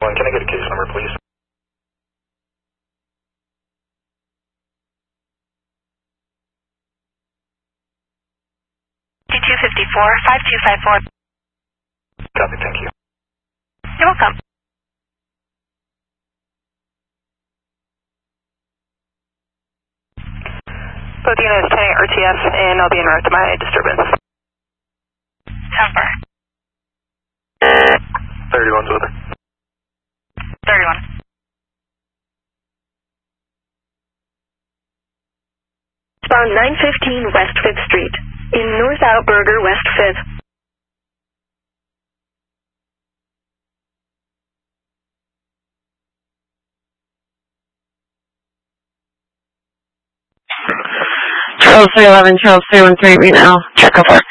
Can I get a case number, please? D254-5254. Copy, thank you. You're welcome. Both units 10 RTF, and I'll be en route to my disturbance. Temper. 31's with her. 31. Bound 915 West 5th Street, in North Outburger, West 5th. Charles 311, Charles 313, read now. Check over.